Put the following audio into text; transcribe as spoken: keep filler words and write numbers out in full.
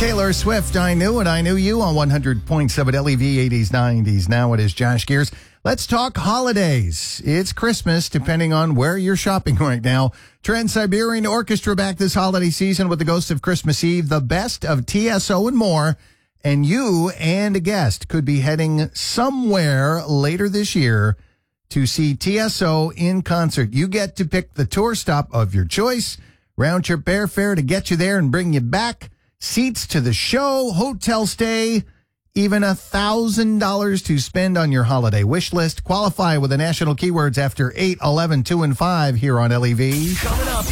Taylor Swift, I Knew It, I Knew You on one hundred point seven L E V, eighties, nineties. Now it is Josh Gears. Let's talk holidays. It's Christmas, depending on where you're shopping right now. Trans-Siberian Orchestra back this holiday season with the Ghost of Christmas Eve, the best of T S O and more. And you and a guest could be heading somewhere later this year to see T S O in concert. You get to pick the tour stop of your choice, round trip airfare to get you there and bring you back, seats to the show, hotel stay, even a thousand dollars to spend on your holiday wish list. Qualify with the national keywords after eight, eleven, two, and five here on L E V. Coming up